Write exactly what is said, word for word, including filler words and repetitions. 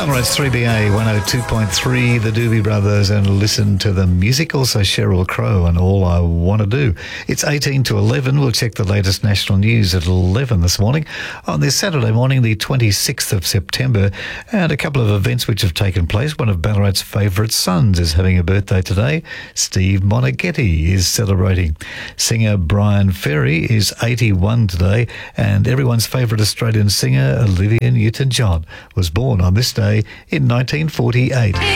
Ballarat's three B A one oh two point three, the Doobie Brothers, and listen to the music. Also Sheryl Crow and All I Want to Do. It's eighteen to eleven. We'll check the latest national news at eleven this morning on this Saturday morning, the twenty-sixth of September, and a couple of events which have taken place. One of Ballarat's favourite sons is having a birthday today. Steve Monaghetti is celebrating. Singer Brian Ferry is eighty-one today, and everyone's favourite Australian singer, Olivia Newton-John, was born on this day in nineteen forty-eight.